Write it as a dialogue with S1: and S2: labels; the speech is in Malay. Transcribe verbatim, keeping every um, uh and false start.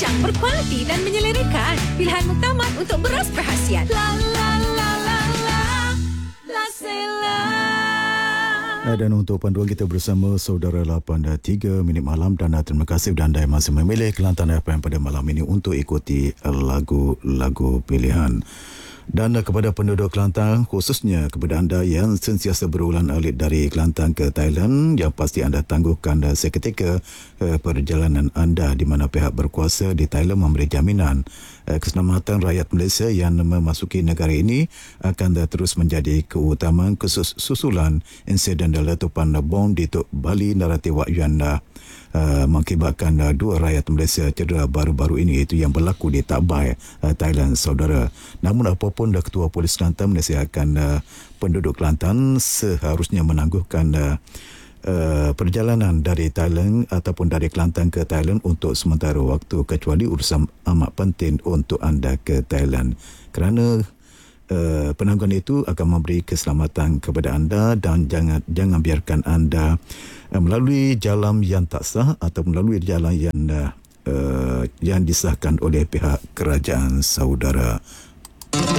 S1: yang berkualiti dan menyelerakan. Pilihan muktamad untuk beras perhasian. La la la la la La Sela.
S2: Dan untuk panduan kita bersama saudara lapan dan tiga minit malam, dan terima kasih dan anda masih memilih Kelantan F M pada malam ini untuk ikuti lagu-lagu pilihan. Dan kepada penduduk Kelantan, khususnya kepada anda yang sentiasa berulang-alik dari Kelantan ke Thailand, yang pasti anda tangguhkan seketika eh, perjalanan anda, di mana pihak berkuasa di Thailand memberi jaminan eh, keselamatan rakyat Malaysia yang memasuki negara ini akan terus menjadi keutamaan khusus susulan insiden letupan bom di Tok Bali Narati Wak Yuan Uh, mengakibatkan uh, dua rakyat Malaysia cedera baru-baru ini, iaitu yang berlaku di Tak Bai, uh, Thailand, saudara. Namun apapun, dah Ketua Polis Kelantan menasihatkan uh, penduduk Kelantan seharusnya menangguhkan uh, uh, perjalanan dari Thailand ataupun dari Kelantan ke Thailand untuk sementara waktu, kecuali urusan amat penting untuk anda ke Thailand, kerana Uh, penangguhan itu akan memberi keselamatan kepada anda, dan jangan jangan biarkan anda uh, melalui jalan yang tak sah atau melalui jalan yang uh, uh, yang disahkan oleh pihak kerajaan, saudara.